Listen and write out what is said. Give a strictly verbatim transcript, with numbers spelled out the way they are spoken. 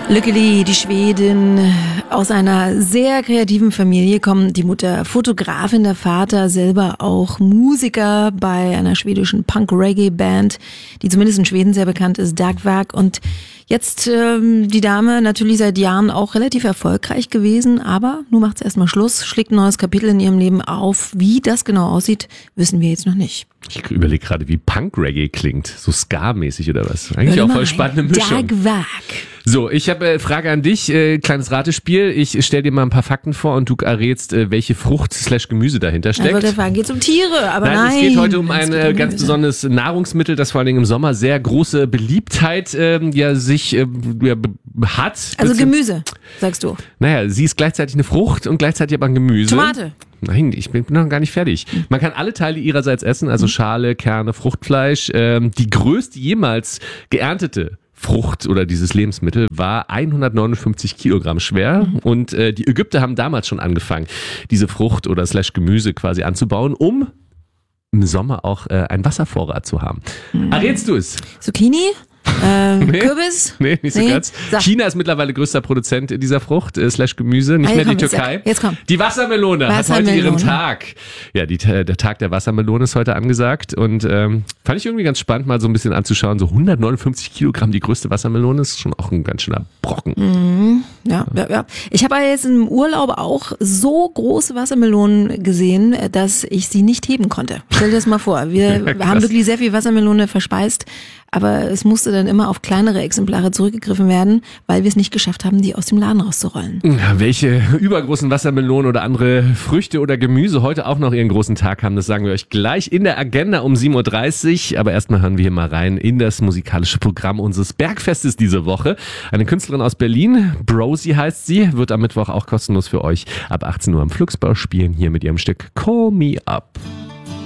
Lykkeli, die Schwedin, aus einer sehr kreativen Familie kommt die Mutter Fotografin, der Vater selber auch Musiker bei einer schwedischen Punk-Reggae-Band, die zumindest in Schweden sehr bekannt ist, Dagwerk. Und jetzt ähm, die Dame natürlich seit Jahren auch relativ erfolgreich gewesen, aber nun macht sie erstmal Schluss, schlägt ein neues Kapitel in ihrem Leben auf. Wie das genau aussieht, wissen wir jetzt noch nicht. Ich überlege gerade, wie Punk-Reggae klingt. So Ska-mäßig oder was? Eigentlich auch voll spannende Mischung. Dagwerk. So, ich habe äh, Frage an dich, äh, kleines Ratespiel. Ich stelle dir mal ein paar Fakten vor und du errätst, äh, welche Frucht slash Gemüse dahinter steckt. Ich wollte fragen, geht es um Tiere, aber nein. Nein, es geht heute um ein äh, um ganz besonderes Nahrungsmittel, das vor allen Dingen im Sommer sehr große Beliebtheit ähm, ja sich äh, ja, hat. Also Gemüse, sagst du. Naja, sie ist gleichzeitig eine Frucht und gleichzeitig aber ein Gemüse. Tomate. Nein, ich bin noch gar nicht fertig. Man kann alle Teile ihrerseits essen, also Schale, Kerne, Fruchtfleisch. Ähm, die größte jemals geerntete Frucht oder dieses Lebensmittel war hundertneunundfünfzig Kilogramm schwer mhm. und äh, die Ägypter haben damals schon angefangen, diese Frucht oder slash Gemüse quasi anzubauen, um im Sommer auch äh, einen Wasservorrat zu haben. Mhm. Errätst du es? Zucchini? Ähm, nee, Kürbis? Nee, nicht so nee. ganz. Sag. China ist mittlerweile größter Produzent dieser Frucht, äh, slash Gemüse, nicht ah, mehr komm, die Türkei. Jetzt, jetzt komm. Die Wassermelone, Wassermelone hat heute ihren Tag. Ja, die, der Tag der Wassermelone ist heute angesagt und ähm, fand ich irgendwie ganz spannend, mal so ein bisschen anzuschauen. So hundertneunundfünfzig Kilogramm, die größte Wassermelone, ist schon auch ein ganz schöner Brocken. Mhm. Ja, ja, ja. Ich habe jetzt im Urlaub auch so große Wassermelonen gesehen, dass ich sie nicht heben konnte. Stell dir das mal vor. Wir ja, haben wirklich sehr viel Wassermelone verspeist, aber es musste dann immer auf kleinere Exemplare zurückgegriffen werden, weil wir es nicht geschafft haben, die aus dem Laden rauszurollen. Ja, welche übergroßen Wassermelonen oder andere Früchte oder Gemüse heute auch noch ihren großen Tag haben, das sagen wir euch gleich in der Agenda um sieben Uhr dreißig. Aber erstmal hören wir hier mal rein in das musikalische Programm unseres Bergfestes diese Woche. Eine Künstlerin aus Berlin, Brosi heißt sie, wird am Mittwoch auch kostenlos für euch ab achtzehn Uhr am Flugsbau spielen, hier mit ihrem Stück Call Me Up.